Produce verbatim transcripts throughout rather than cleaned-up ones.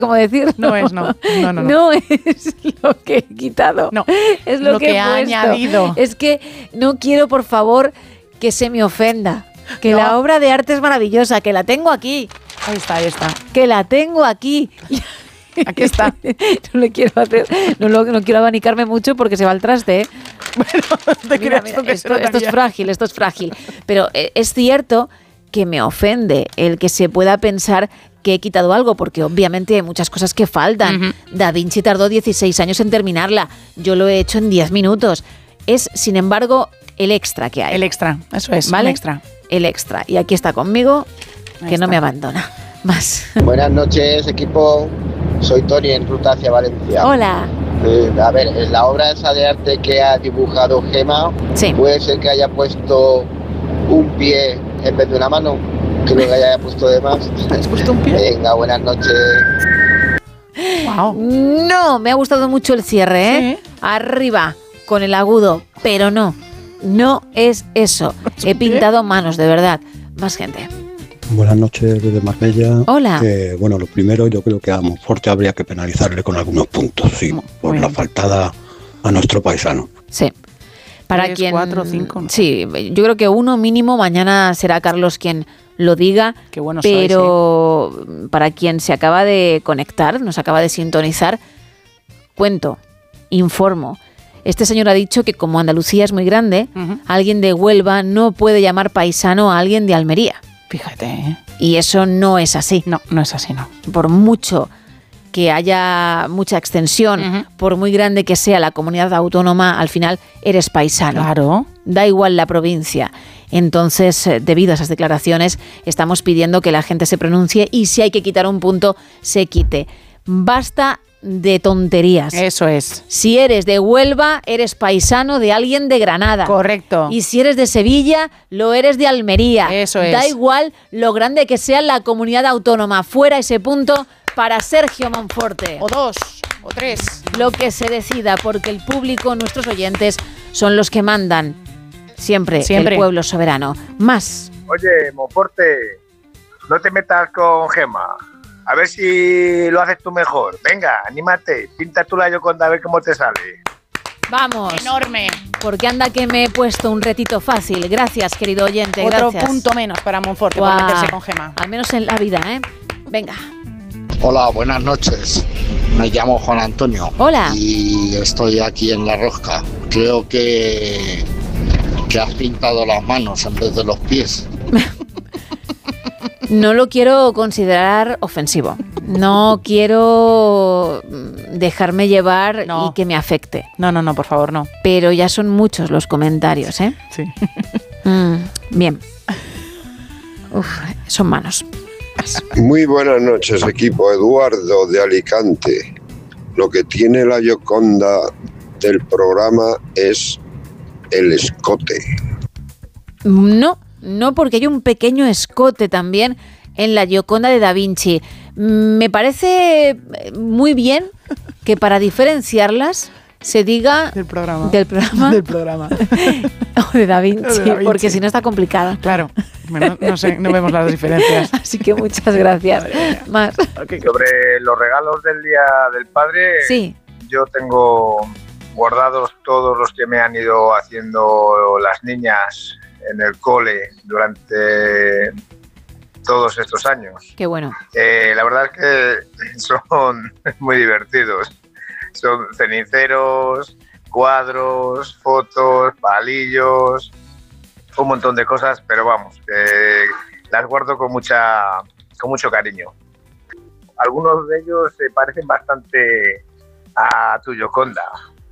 como decir. No es, no. No, no, no. No es lo que he quitado. No, es lo, lo que, que he ha puesto. añadido. Es que no quiero, por favor, que se me ofenda. Que No. la obra de arte es maravillosa, que la tengo aquí. Ahí está, ahí está. Que la tengo aquí. Aquí está. No le quiero hacer, no, lo, no quiero abanicarme mucho porque se va al traste, ¿eh? Bueno, te Mira, creas mira, tú que esto, se esto es notaría. frágil, esto es frágil. Pero eh, es cierto que me ofende el que se pueda pensar que he quitado algo, porque obviamente hay muchas cosas que faltan. Uh-huh. Da Vinci tardó dieciséis años en terminarla. Yo lo he hecho en diez minutos. Es, sin embargo, el extra que hay. El extra, eso es, ¿Vale? un extra. El extra. Y aquí está conmigo, Ahí que no está. me abandona. Más. Buenas noches, equipo. Soy Tony en ruta hacia Valencia. Hola. Eh, a ver, en la obra esa de arte que ha dibujado Gema, Sí. puede ser que haya puesto un pie en vez de una mano. Creo que haya puesto de más. ¿Has puesto un pie? Venga, buenas noches. Wow. No, me ha gustado mucho el cierre, ¿eh? Sí. Arriba, con el agudo, pero no, no es eso. He pintado manos, de verdad. Más gente. Buenas noches desde Marbella. Hola. Eh, bueno, lo primero, yo creo que a Monforte habría que penalizarle con algunos puntos, sí, Muy por bien. la faltada a nuestro paisano. Sí. Para Tres, quien. cuatro, cinco, ¿no? Sí, yo creo que uno mínimo, mañana será Carlos quien lo diga. Qué bueno sois, Pero para quien se acaba de conectar, nos acaba de sintonizar, cuento, informo. Este señor ha dicho que como Andalucía es muy grande, Ujú. alguien de Huelva no puede llamar paisano a alguien de Almería. Fíjate, ¿eh? Y eso no es así. No, no es así, no. Por mucho que haya mucha extensión, Ujú. por muy grande que sea la comunidad autónoma, al final eres paisano. Claro. Da igual la provincia. Entonces, eh, debido a esas declaraciones, estamos pidiendo que la gente se pronuncie y si hay que quitar un punto, se quite. Basta de tonterías. Eso es. Si eres de Huelva, eres paisano de alguien de Granada. Correcto. Y si eres de Sevilla, lo eres de Almería. Eso es. Da igual lo grande que sea la comunidad autónoma. Fuera ese punto para Sergio Monforte. O dos, o tres. Lo que se decida, porque el público, nuestros oyentes, son los que mandan. Siempre, Siempre. el pueblo soberano. Más. Oye, Monforte, no te metas con Gema. A ver si lo haces tú mejor. Venga, anímate. Pinta tú la Yoconda a ver cómo te sale. Vamos. Enorme. Porque anda que me he puesto un retito fácil. Gracias, querido oyente. Otro Gracias. punto menos para Monforte Guau. por meterse con Gema. Al menos en la vida, ¿eh? Venga. Hola, buenas noches. Me llamo Juan Antonio. Hola. Y estoy aquí en La Rosca. Creo que, que has pintado las manos en vez de los pies. No lo quiero considerar ofensivo. No quiero mm, dejarme llevar No. y que me afecte. No, no, no, por favor, no. Pero ya son muchos los comentarios, ¿eh? Sí. Mm, bien. Uf, son manos. Muy buenas noches, equipo. Eduardo de Alicante. Lo que tiene la Yoconda del programa es el escote. No, no, porque hay un pequeño escote también en la Gioconda de Da Vinci. Me parece muy bien que para diferenciarlas se diga Del programa. del programa Del programa. o de Da Vinci, De Da Vinci. porque si no está complicada. Claro. No, no sé, no vemos las diferencias. Así que muchas gracias. Más. Sobre los regalos del Día del Padre, Sí. yo tengo guardados todos los que me han ido haciendo las niñas en el cole durante todos estos años. Qué bueno. Eh, la verdad es que son muy divertidos. Son ceniceros, cuadros, fotos, palillos, un montón de cosas, pero vamos, que las guardo con mucha, con mucho cariño. Algunos de ellos se parecen bastante a tu Yoconda.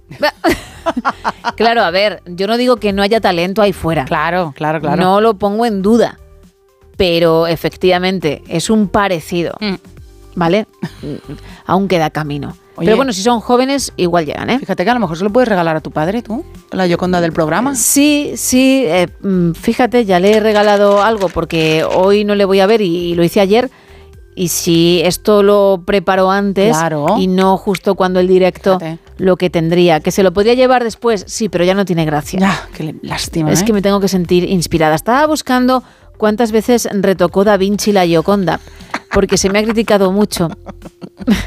Claro, a ver, yo no digo que no haya talento ahí fuera. Claro, claro, claro. No lo pongo en duda. Pero efectivamente es un parecido. Mm. ¿Vale? Aún queda camino. Oye. Pero bueno, si son jóvenes, igual llegan, ¿eh? Fíjate que a lo mejor se lo puedes regalar a tu padre, tú, la Yoconda del programa. Sí, sí. eh, mm, fíjate, ya le he regalado algo porque hoy no le voy a ver y, y lo hice ayer. Y si esto lo preparó antes Claro. y no justo cuando el directo, Fíjate. lo que tendría. Que se lo podría llevar después, sí, pero ya no tiene gracia. Ya, qué lástima, Es ¿eh? que me tengo que sentir inspirada. Estaba buscando cuántas veces retocó Da Vinci la Gioconda, porque se me ha criticado mucho.